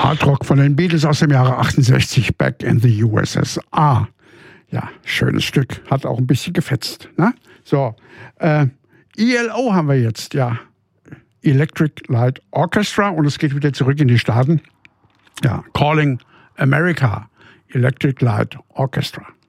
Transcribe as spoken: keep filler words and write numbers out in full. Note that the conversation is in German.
Hardrock von den Beatles aus dem Jahre achtundsechzig, Back in the U S S R. Ja, schönes Stück, hat auch ein bisschen gefetzt. Ne? So, äh, E L O haben wir jetzt, ja. Electric Light Orchestra und es geht wieder zurück in die Staaten. Ja, Calling America, Electric Light Orchestra.